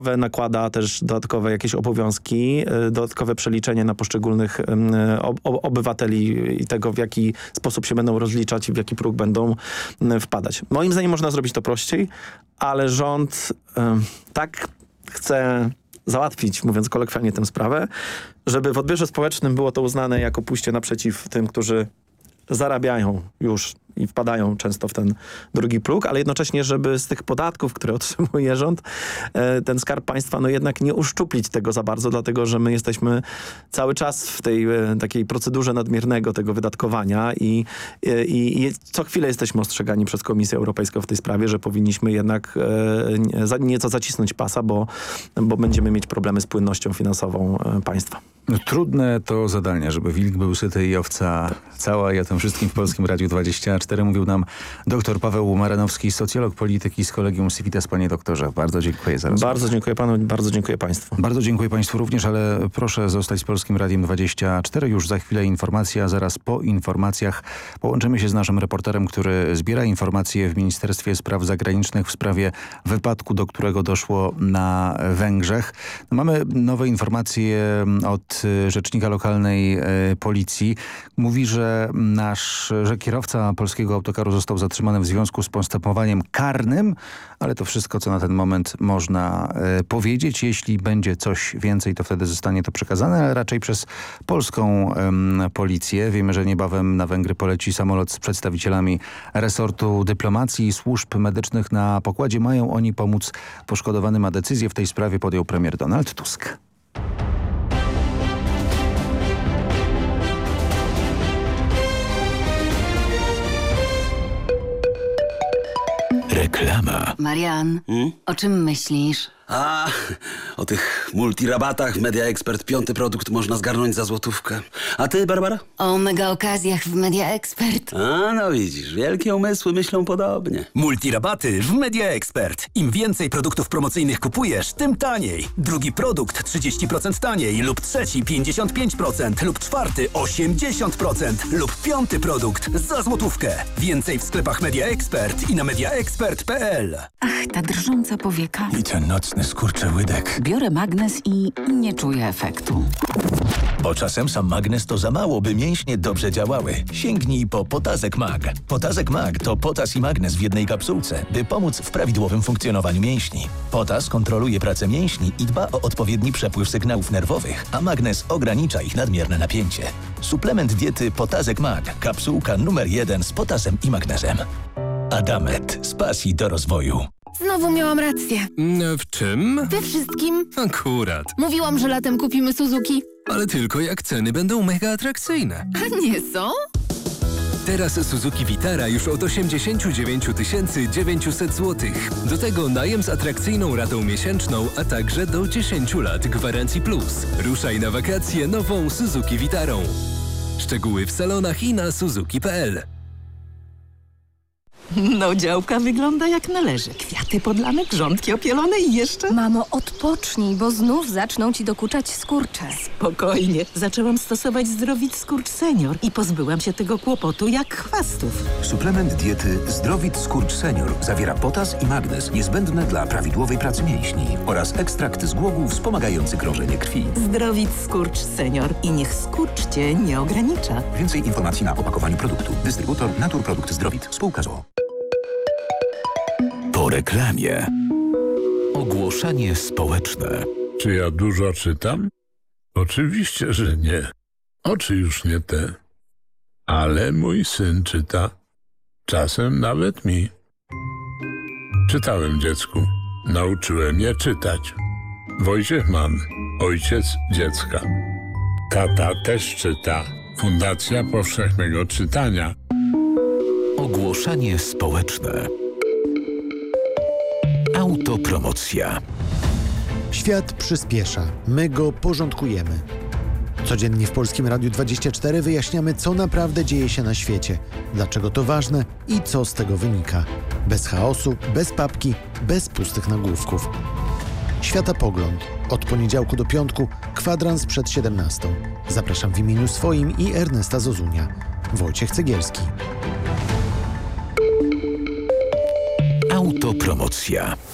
Nakłada też dodatkowe jakieś obowiązki, dodatkowe przeliczenie na poszczególnych obywateli i tego, w jaki sposób się będą rozliczać i w jaki próg będą wpadać. Moim zdaniem można zrobić to prościej, ale rząd tak chce załatwić, mówiąc kolokwialnie, tę sprawę, żeby w odbiorze społecznym było to uznane jako pójście naprzeciw tym, którzy zarabiają już i wpadają często w ten drugi próg, ale jednocześnie, żeby z tych podatków, które otrzymuje rząd, ten Skarb Państwa, no jednak nie uszczuplić tego za bardzo, dlatego że my jesteśmy cały czas w tej takiej procedurze nadmiernego tego wydatkowania i co chwilę jesteśmy ostrzegani przez Komisję Europejską w tej sprawie, że powinniśmy jednak nieco zacisnąć pasa, bo będziemy mieć problemy z płynnością finansową państwa. Trudne to zadanie, żeby wilk był syty i owca cała. I o tym wszystkim w Polskim Radiu 24 mówił nam dr Paweł Maranowski, socjolog polityki z Kolegium Civitas. Panie doktorze, bardzo dziękuję za rozmowę. Bardzo dziękuję panu, bardzo dziękuję państwu. Bardzo dziękuję państwu również, ale proszę zostać z Polskim Radiem 24. Już za chwilę informacja, zaraz po informacjach połączymy się z naszym reporterem, który zbiera informacje w Ministerstwie Spraw Zagranicznych w sprawie wypadku, do którego doszło na Węgrzech. Mamy nowe informacje od rzecznika lokalnej policji. Mówi, że kierowca polskiego autokaru został zatrzymany w związku z postępowaniem karnym, ale to wszystko, co na ten moment można powiedzieć. Jeśli będzie coś więcej, to wtedy zostanie to przekazane, ale raczej przez polską policję. Wiemy, że niebawem na Węgry poleci samolot z przedstawicielami resortu dyplomacji i służb medycznych. Na pokładzie mają oni pomóc poszkodowanym, a decyzję w tej sprawie podjął premier Donald Tusk. Reklama. Marian, o czym myślisz? O tych multirabatach Media Expert 5. produkt można zgarnąć za złotówkę. A ty, Barbara? O mega okazjach w Media Expert. No widzisz, wielkie umysły myślą podobnie. Multirabaty w Media Expert. Im więcej produktów promocyjnych kupujesz, tym taniej. Drugi produkt 30% taniej lub trzeci 55% lub czwarty 80% lub 5. produkt za złotówkę. Więcej w sklepach Media Expert i na mediaexpert.pl. Ach, ta drżąca powieka. I ten nocny skurczyłydek. Biorę magnes i nie czuję efektu. Bo czasem sam magnes to za mało, by mięśnie dobrze działały. Sięgnij po Potazek Mag. Potazek Mag to potas i magnes w jednej kapsułce, by pomóc w prawidłowym funkcjonowaniu mięśni. Potas kontroluje pracę mięśni i dba o odpowiedni przepływ sygnałów nerwowych, a magnes ogranicza ich nadmierne napięcie. Suplement diety Potazek Mag. Kapsułka numer 1 z potasem i magnezem. Adamet. Z pasji do rozwoju. Znowu miałam rację. W czym? We wszystkim. Akurat. Mówiłam, że latem kupimy Suzuki. Ale tylko jak ceny będą mega atrakcyjne. A nie są? Teraz Suzuki Vitara już od 89 900 zł. Do tego najem z atrakcyjną ratą miesięczną, a także do 10 lat gwarancji plus. Ruszaj na wakacje nową Suzuki Vitarą. Szczegóły w salonach i na suzuki.pl. No, działka wygląda jak należy. Kwiaty podlane, grządki opielone i jeszcze... Mamo, odpocznij, bo znów zaczną ci dokuczać skurcze. Spokojnie. Zaczęłam stosować Zdrowit Skurcz Senior i pozbyłam się tego kłopotu jak chwastów. Suplement diety Zdrowit Skurcz Senior zawiera potas i magnez niezbędne dla prawidłowej pracy mięśni oraz ekstrakt z głogu wspomagający krążenie krwi. Zdrowit Skurcz Senior i niech skurcz cię nie ogranicza. Więcej informacji na opakowaniu produktu. Dystrybutor Naturprodukt Zdrowit. Spółka z o.o. Po reklamie. Ogłoszenie społeczne. Czy ja dużo czytam? Oczywiście, że nie. Oczy już nie te. Ale mój syn czyta. Czasem nawet mi. Czytałem dziecku. Nauczyłem je czytać. Wojciech Mann, ojciec dziecka. Tata też czyta. Fundacja Powszechnego Czytania. Ogłoszenie społeczne. Autopromocja. Świat przyspiesza. My go porządkujemy. Codziennie w Polskim Radiu 24 wyjaśniamy, co naprawdę dzieje się na świecie, dlaczego to ważne i co z tego wynika. Bez chaosu, bez papki, bez pustych nagłówków. Światopogląd. Od poniedziałku do piątku, kwadrans przed 17. Zapraszam w imieniu swoim i Ernesta Zozunia. Wojciech Cegielski. Autopromocja.